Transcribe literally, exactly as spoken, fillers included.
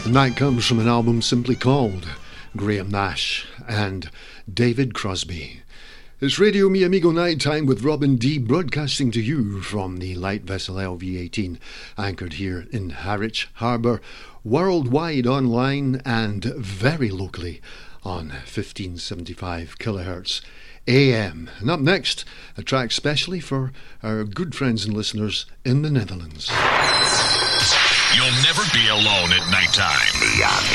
And that comes from an album simply called Graham Nash and David Crosby. It's Radio Mi Amigo Nighttime with Robin D, broadcasting to you from the light vessel L V eighteen, anchored here in Harwich Harbour, worldwide online and very locally on fifteen seventy-five kilohertz A M. And up next, a track specially for our good friends and listeners in the Netherlands. You'll never be alone at nighttime.